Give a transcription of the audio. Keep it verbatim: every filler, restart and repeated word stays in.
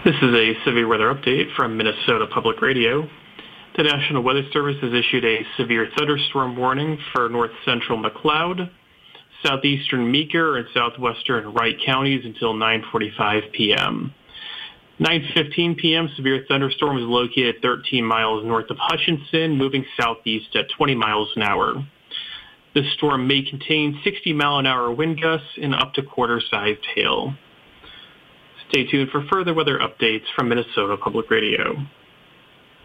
This is a severe weather update from Minnesota Public Radio. The National Weather Service has issued a severe thunderstorm warning for north central McLeod, southeastern Meeker, and southwestern Wright counties until nine forty-five p.m. nine fifteen p.m., severe thunderstorm is located thirteen miles north of Hutchinson, moving southeast at twenty miles an hour. This storm may contain sixty mile an hour wind gusts and up to quarter-sized hail. Stay tuned for further weather updates from Minnesota Public Radio.